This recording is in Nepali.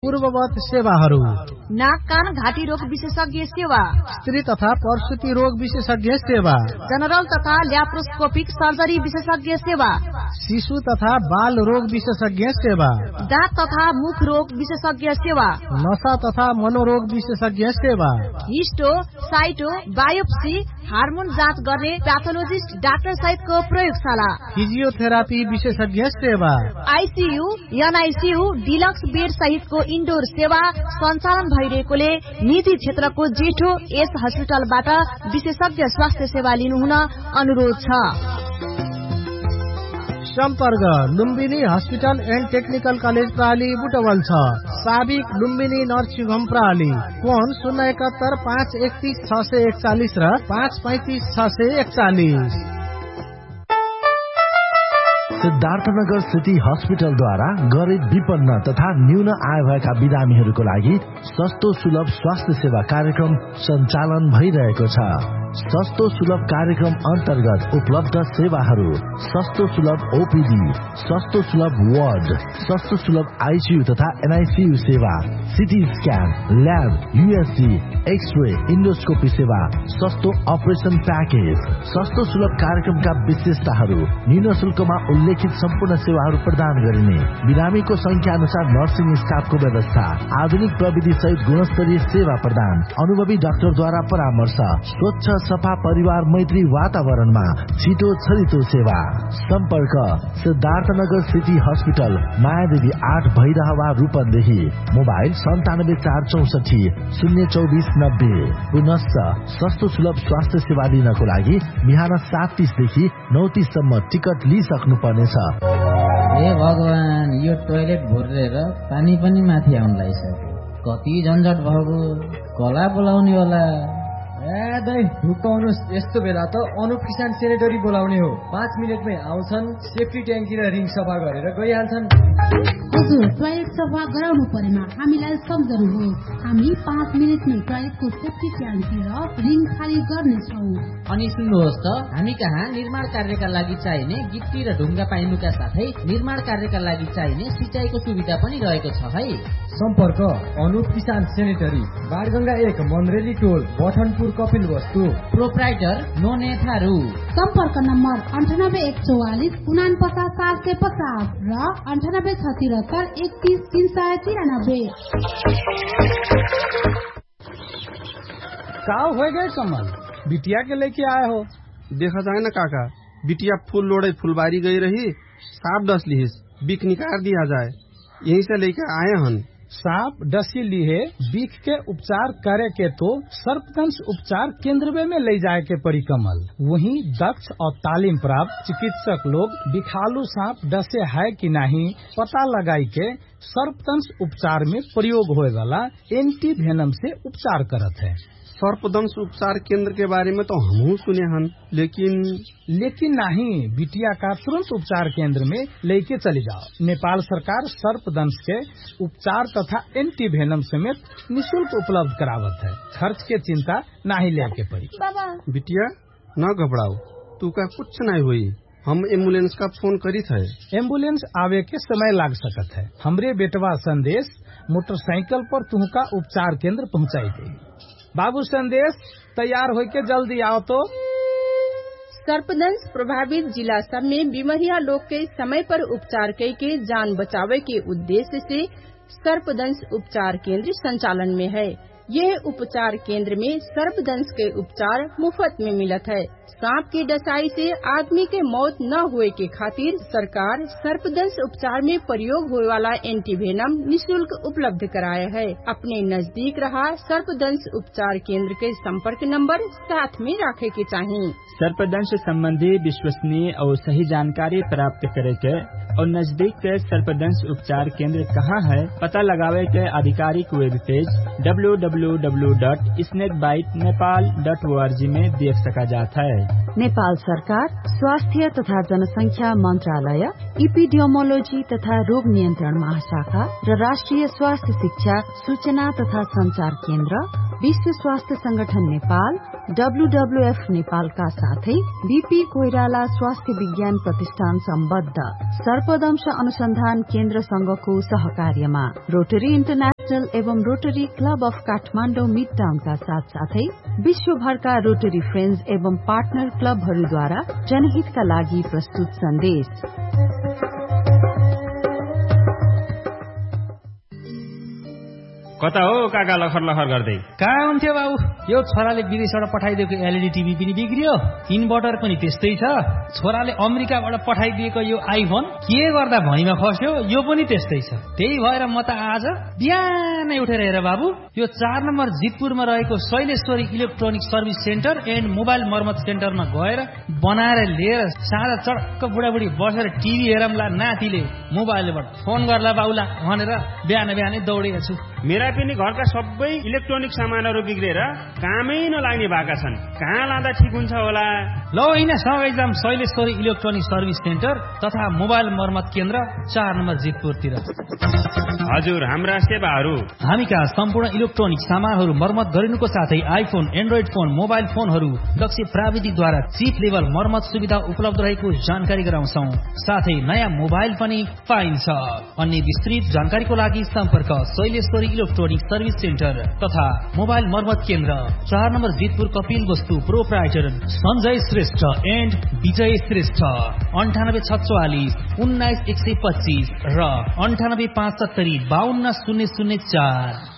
पूर्ववत सेवाहरू, नाक कान घाँटी रोग विशेषज्ञ सेवा, स्त्री तथा प्रसूति रोग विशेषज्ञ सेवा, जनरल तथा ल्याप्रोस्कोपिक सर्जरी विशेषज्ञ सेवा, शिशु तथा बाल रोग विशेषज्ञ सेवा, दाँत तथा मुख रोग विशेषज्ञ सेवा, नशा तथा मनोरोग विशेषज्ञ सेवा, हिस्टो साइटो बायोप्सी हार्मोन जाँच गर्ने प्याथोलोजिस्ट डाक्टर सहितको प्रयोगशाला, फिजियोथेरापी विशेषज्ञ सेवा, आइसियू एनआइसियू डिलक्स बेड सहितको इन्डोर सेवा सञ्चालन भइरहेकोले निजी क्षेत्रको जेठो एस हस्पिटलबाट विशेषज्ञ स्वास्थ्य सेवा लिनुहुन अनुरोध छ। सम्पर्क Lumbini hospital and technical college प्राली Butwal छ, साबिक लुम्बिनी नर्सिङ होम प्राली, फोन 071 531 641 र 535 641। सिद्धार्थनगर सिटी हस्पिटलद्वारा गरिब विपन्न तथा न्यून आय भएका बिरामीहरूको लागि सस्तो सुलभ स्वास्थ्य सेवा कार्यक्रम सञ्चालन भइरहेको छ। सस्तो सुलभ कार्यक्रम अन्तर्गत उपलब्ध सेवाहरू: सस्तो सुलभ ओपीडी, सस्तो सुलभ वार्ड, सस्तो सुलभ आइसियू तथा एनआइसियू सेवा, CT scan, lab, USG, x-ray, endoscopy सेवा, सस्तो अपरेसन प्याकेज। सस्तो सुलभ कार्यक्रमका विशेषताहरू: न्यून शुल्कमा उल्लेखित सम्पूर्ण सेवाहरू प्रदान गरिने, बिरामीको संख्या अनुसार नर्सिङ स्टाफको व्यवस्था, आधुनिक प्रविधि सहित गुणस्तरीय सेवा प्रदान, अनुभवी डाक्टरद्वारा परामर्श, स्वच्छ सफा परिवार मैत्री वातावरणमा छिटो छरितो सेवा। सम्पर्क Siddharthnagar city hospital, Mayadevi 8 Bhairahawa Rupandehi. Mobile 97 464 02490। पुनश्च सस्तो सुलभ स्वास्थ्य सेवा लिनको लागि बिहान 7:30 देखि 9:30 सम्म टिकट लिइसक्नु पर्नेछ। हे भगवान, यो टोयलेट भरेर पानी पनि माथि आउन लागिसक्यो। कति झन्झट भएको, कला बोलाउने होला। ढुक्काउनुहोस्, यस्तो बेला त अनुप किसान सेनेटरी बोलाउने हो। 5 मिनटमै आउँछन्, सेफ्टी ट्याङ्की र रिङ सफा गरेर गइहाल्छन्। हजुर, टोयलेट सफा गराउनु परेमा हामीलाई सम्झनुहोस्। हामी 5 मिनटमै टोयलेटको सेफ्टी ट्याङ्की र रिङ खाली गर्नेछौँ। अनि सुन्नुहोस् त, हामी कहाँ निर्माण कार्यका लागि चाहिने गिट्टी र ढुङ्गा पाइनुका साथै निर्माण कार्यका लागि चाहिने सिँचाइको सुविधा पनि रहेको छ है। सम्पर्क अनुप किसान सेनेटरी, बारगंगा 1 मन्रेली टोल, बठनपुर, कपिल वस्तु। प्रोप्राइटर नोने थारू। सम्पर्क नम्बर 98 144 49 750 र 98 76 31 393। का हो गए कमल, बिटिया के लेके आए हो? देखा जाए ना काका, बिटिया फूल लोड़े फुलबारी गई रही, सांप डस ली, बिक निकाल दिया जाए, यहीं से लेकर आए हन। सांप डसी लिए बिख के उपचार करे के तो सर्पदंश उपचार केंद्र में ले जाए के पड़ी कमल। वहीं दक्ष और तालीम प्राप्त चिकित्सक लोग बिखालू सांप डसे है कि नहीं पता लगाई के सर्पदंश उपचार में प्रयोग होए वाला एंटी वेनम से उपचार करत है। सर्पदंश उपचार केंद्र के बारे में तो हम सुने हन, लेकिन नहीं, बिटिया का तुरंत उपचार केंद्र में लेके चले जाओ। नेपाल सरकार सर्पदंश के उपचार तथा एंटी वेनम समेत निःशुल्क उपलब्ध करावत है। खर्च के चिंता नहीं लेके पड़ी। बिटिया न घबराओ, तू का कुछ नहीं हुई, हम एम्बुलेंस का फोन करी थे। एम्बुलेंस आवे के समय लाग सकत है। हमरे बेटवा संदेश मोटरसाइकिल पर तुमका उपचार केंद्र पहुँचाई गई। बाबू संदेश, तैयार होके जल्दी आओ तो। सर्पदंश प्रभावित जिला सब में बीमारिया लोग के समय पर उपचार के जान बचावे के उद्देश्य से सर्पदंश उपचार केंद्र संचालन में है। यह उपचार केंद्र में सर्पदंश के उपचार मुफ्त में मिलत है। सांप की डसाई से आदमी के मौत न हुए के खातिर सरकार सर्पदंश उपचार में प्रयोग होने वाला एंटीवेनम निःशुल्क उपलब्ध कराया है। अपने नजदीक रहा सर्पदंश उपचार केंद्र के संपर्क नंबर साथ में रखे के चाहिए। सर्पदंश संबंधी विश्वसनीय और सही जानकारी प्राप्त करे के और नजदीक के सर्पदंश उपचार केंद्र कहाँ है पता लगावे के आधिकारिक वेब पेज www.snakebitenepal.org में देख सका जाता है। नेपाल सरकार स्वास्थ्य तथा जनसंख्या मंत्रालय, इपिडियोमोलोजी तथा रोग नियन्त्रण महाशाखा र राष्ट्रिय स्वास्थ्य शिक्षा सूचना तथा संचार केन्द्र, विश्व स्वास्थ्य संगठन नेपाल, WWF नेपाल का साथै बीपी कोइराला स्वास्थ्य विज्ञान प्रतिष्ठान सम्बद्ध सर्पदंश अनुसन्धान केन्द्र संघको सहकार्यमा रोटरी इन्टरनेशनल हस्पिटल एवं रोटरी क्लब अफ काठमाडौँ मिडटाउनका साथसाथै विश्वभरका रोटरी फ्रेन्ड्स एवं पार्टनर क्लबहरूद्वारा जनहितका लागि प्रस्तुत सन्देश। कता हो काका लखर लखर गर्दै? कहाँ हुन्थ्यो बाबु, यो छोराले विदेशबाट पठाइदिएको एलइडी टिभी पनि बिग्रियो, इन्भर्टर पनि त्यस्तै छ, छोराले अमेरिकाबाट पठाइदिएको यो आइफोन के गर्दा भैँमा खस्यो, यो पनि त्यस्तै छ। त्यही भएर म त आज बिहानै उठेर हेर बाबु, यो 4 नम्बर जितपुरमा रहेको Shaileshwari electronic service centre and mobile मर्मत सेन्टरमा गएर बनाएर लिएर साँझ चडक्क बुढाबुढी बसेर टिभी हेरौँला, नातिले मोबाइलबाट फोन गर्ला बाउला भनेर बिहानै दौडेको छु। मेरा पनि घरका सबै इलेक्ट्रोनिक सामानहरू बिग्रेर कामै नलाग्ने भएका छन्, कहाँ लाँदा ठिक हुन्छ होला? ल हैन, सँगै जाम शैलेश्वरी इलेक्ट्रोनिक सर्भिस सेन्टर तथा मोबाइल मर्मत केन्द्र 4 नम्बर जितपुरतिर। हजुर, हाम्रा सेवाहरू हामी कहाँ सम्पूर्ण इलेक्ट्रोनिक सामानहरू मर्मत गरिनुको साथै आइफोन, एन्ड्रोइड फोन, मोबाइल फोनहरू दक्ष प्राविधिकद्वारा चिप लेभल मर्मत सुविधा उपलब्ध रहेको जानकारी गराउँछौ। साथै नयाँ मोबाइल पनि पाइन्छ। अन्य विस्तृत जानकारीको लागि सम्पर्क शैलेश्वरी इलेक्ट्रोनिक सर्भिस सेन्टर तथा मोबाइल मर्मत केन्द्र 4 नम्बर जितपुर कपिल वस्तु प्रोप्राइटर सञ्जय श्रेष्ठ एन्ड विजय श्रेष्ठ 9846 19125 र 9857 52004।